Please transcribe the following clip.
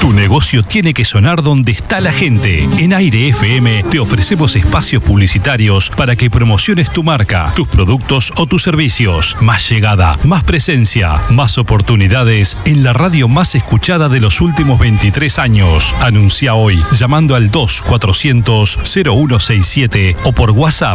Tu negocio tiene que sonar donde está la gente. En Aire FM te ofrecemos espacios publicitarios para que promociones tu marca, tus productos o tus servicios. Más llegada, más presencia, más oportunidades en la radio más escuchada de los últimos 23 años. Anuncia hoy llamando al 2400-0167 o por WhatsApp